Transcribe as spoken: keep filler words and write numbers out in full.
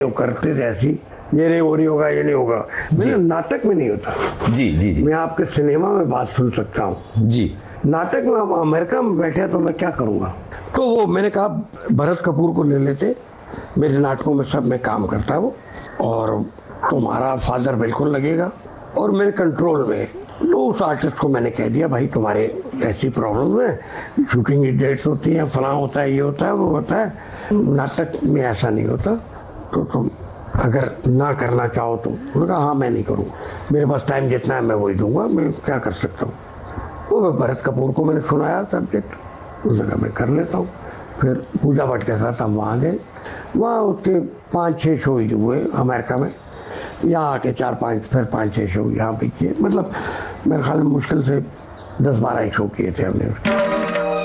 वो करते थे ऐसी, ये नहीं वो नहीं होगा, ये नहीं होगा। मेरे नाटक में नहीं होता। जी जी जी। मैं आपके सिनेमा में बात सुन सकता हूँ जी। नाटक में हम अमेरिका में बैठे तो मैं क्या करूँगा। तो वो मैंने कहा भरत कपूर को ले लेते, मेरे नाटकों में सब में काम करता है वो, और तुम्हारा फादर बिल्कुल लगेगा और मेरे कंट्रोल में। तो उस आर्टिस्ट को मैंने कह दिया भाई तुम्हारे ऐसी प्रॉब्लम है, शूटिंग की डेट्स होती हैं, फलां होता है, ये होता है, वो होता है, नाटक में ऐसा नहीं होता, तो तुम अगर ना करना चाहो तो। उन्होंने कहा हाँ मैं नहीं करूँगा, मेरे पास टाइम जितना है मैं वही दूंगा, मैं क्या कर सकता हूँ। वो भरत कपूर को मैंने सुनाया सब्जेक्ट, उसने कहा मैं कर लेता हूँ। फिर पूजा भट्ट के साथ हम वहाँ गए, वहाँ उसके पाँच छः शो हुए अमेरिका में, यहाँ आके चार पाँच, फिर पाँच छः शो यहाँ पे किए। मतलब मेरे ख्याल में मुश्किल से दस बारह शो किए थे हमने उसके।